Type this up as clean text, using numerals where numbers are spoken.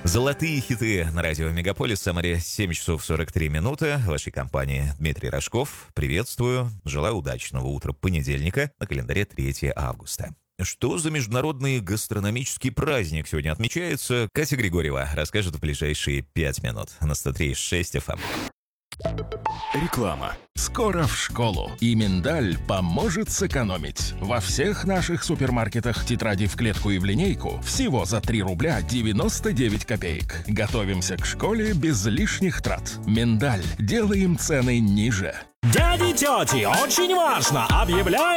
Золотые хиты на радио Мегаполис. Самаре 7 часов 43 минуты. В вашей компании Дмитрий Рожков. Приветствую. Желаю удачного утра понедельника. На календаре 3 августа. Что за международный гастрономический праздник сегодня отмечается? Катя Григорьева расскажет в ближайшие 5 минут на 103.6 FM. Реклама. Скоро в школу. И миндаль поможет сэкономить. Во всех наших супермаркетах тетради в клетку и в линейку всего за 3 рубля 99 копеек. Готовимся к школе без лишних трат. Миндаль. Делаем цены ниже. Дяди, тети, очень важно! Объявляем